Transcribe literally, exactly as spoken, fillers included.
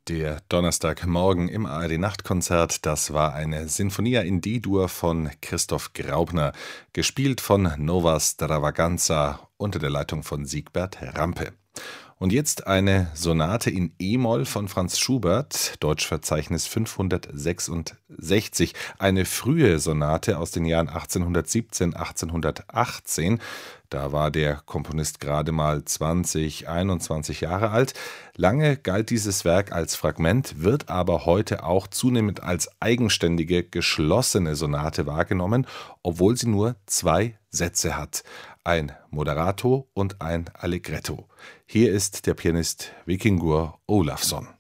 Der Donnerstagmorgen im A R D-Nachtkonzert, das war eine Sinfonia in D-Dur von Christoph Graupner, gespielt von Nova Stravaganza unter der Leitung von Siegbert Rampe. Und jetzt eine Sonate in E-Moll von Franz Schubert, Deutschverzeichnis fünfhundertsechsundsechzig, eine frühe Sonate aus den Jahren achtzehnhundertsiebzehn, achtzehnhundertachtzehn. Da war der Komponist gerade mal zwanzig, einundzwanzig Jahre alt. Lange galt dieses Werk als Fragment, wird aber heute auch zunehmend als eigenständige, geschlossene Sonate wahrgenommen, obwohl sie nur zwei Sätze hat. Ein Moderato und ein Allegretto. Hier ist der Pianist Víkingur Ólafsson.